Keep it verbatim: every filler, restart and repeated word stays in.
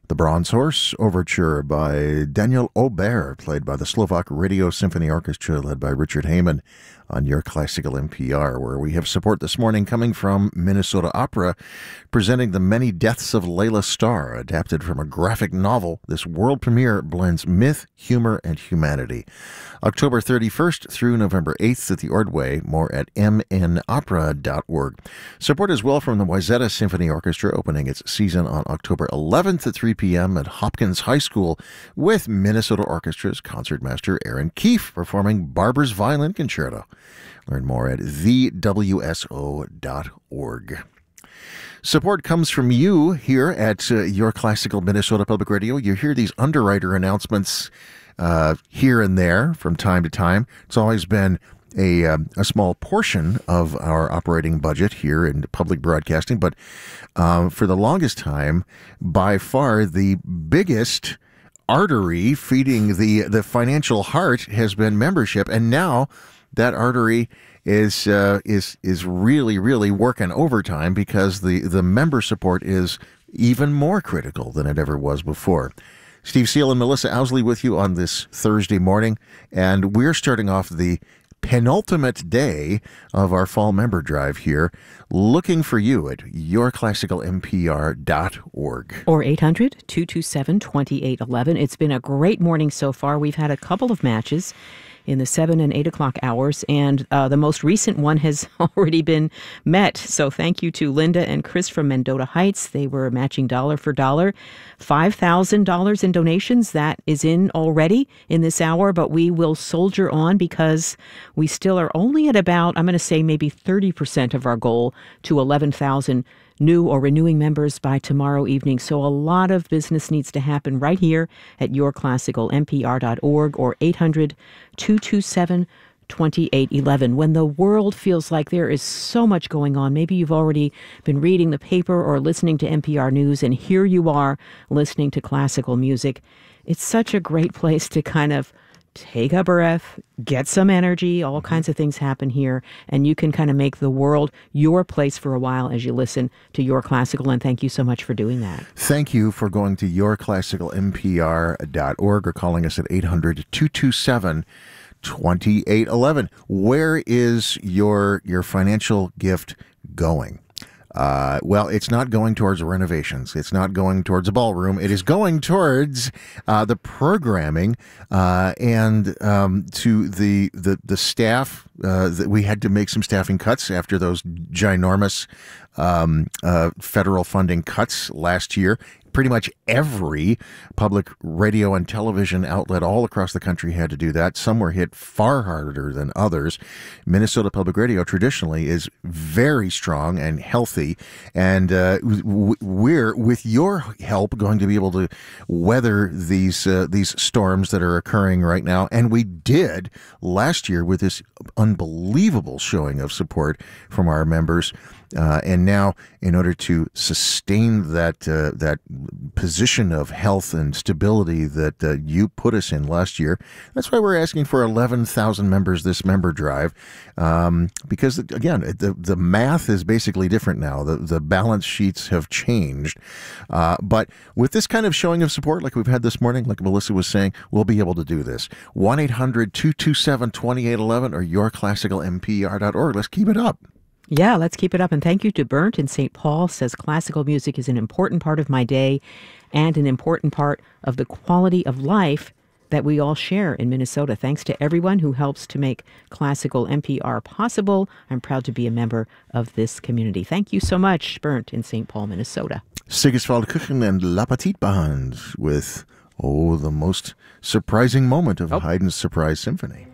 The Bronze Horse Overture by Daniel Aubert, played by the Slovak Radio Symphony Orchestra, led by Richard Heyman, on Your Classical N P R, where we have support this morning coming from Minnesota Opera, presenting The Many Deaths of Layla Starr, adapted from a graphic novel. This world premiere blends myth, humor, and humanity. October thirty-first through November eighth at the Ordway. More at m n opera dot org. Support as well from the Wayzata Symphony Orchestra, opening its season on October eleventh at three p.m. at Hopkins High School, with Minnesota Orchestra's concertmaster Aaron Keefe performing Barber's Violin Concerto. Learn more at the w s o dot org. Support comes from you here at uh, Your Classical Minnesota Public Radio. You hear these underwriter announcements uh, here and there from time to time. It's always been a, uh, a small portion of our operating budget here in public broadcasting, but uh, for the longest time, by far the biggest artery feeding the, the financial heart has been membership, and now that artery is uh, is is really, really working overtime because the, the member support is even more critical than it ever was before. Steve Seal and Melissa Owsley with you on this Thursday morning, and we're starting off the penultimate day of our fall member drive here, looking for you at your classical n p r dot org. Or eight hundred, two two seven, two eight one one. It's been a great morning so far. We've had a couple of matches in the seven and eight o'clock hours, and uh, the most recent one has already been met. So thank you to Linda and Chris from Mendota Heights. They were matching dollar for dollar. five thousand dollars in donations. That is in already in this hour, but we will soldier on because we still are only at about, I'm going to say maybe thirty percent of our goal to eleven thousand new or renewing members by tomorrow evening. So a lot of business needs to happen right here at your classical n p r dot org or eight hundred, two two seven, two eight one one. When the world feels like there is so much going on, maybe you've already been reading the paper or listening to N P R News, and here you are listening to classical music. It's such a great place to kind of take a breath, get some energy. All kinds of things happen here, and you can kind of make the world your place for a while as you listen to Your Classical, and thank you so much for doing that. Thank you for going to your classical n p r dot org or calling us at eight hundred, two two seven, two eight one one. Where is your your financial gift going? Uh, well, it's not going towards renovations. It's not going towards a ballroom. It is going towards uh, the programming uh, and um, to the the the staff. Uh, that we had to make some staffing cuts after those ginormous um, uh, federal funding cuts last year. Pretty much every public radio and television outlet all across the country had to do that. Some were hit far harder than others. Minnesota Public Radio traditionally is very strong and healthy, and uh, we're, with your help, going to be able to weather these uh, these storms that are occurring right now. And we did last year with this unbelievable showing of support from our members. Uh, and now, in order to sustain that uh, that position of health and stability that uh, you put us in last year, that's why we're asking for eleven thousand members this member drive. Um, because, again, the the math is basically different now. The, the balance sheets have changed. Uh, but with this kind of showing of support like we've had this morning, like Melissa was saying, we'll be able to do this. one eight hundred, two two seven, two eight one one or your classical n p r dot org. Let's keep it up. Yeah, let's keep it up. And thank you to Bernd in Saint Paul. Says classical music is an important part of my day and an important part of the quality of life that we all share in Minnesota. Thanks to everyone who helps to make classical N P R possible. I'm proud to be a member of this community. Thank you so much, Bernd in Saint Paul, Minnesota. Sigiswald Kuchen and La Petite Band with, oh, the most surprising moment of oh. Haydn's Surprise Symphony.